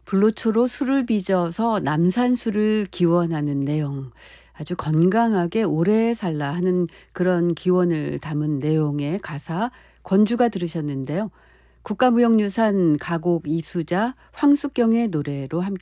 불로초로 술을 빚어서 남산술을 기원하는 내용. 아주 건강하게 오래 살라 하는 그런 기원을 담은 내용의 가사 권주가 들으셨는데요. 국가무형유산 가곡 이수자 황숙경의 노래로 함께